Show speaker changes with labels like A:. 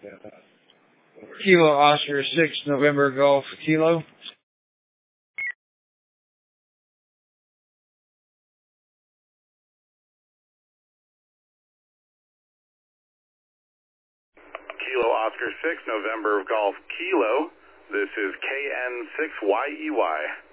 A: Kilo Oscar 6 November Golf Kilo.
B: Kilo Oscar 6 November Golf Kilo. This is KN6YEY.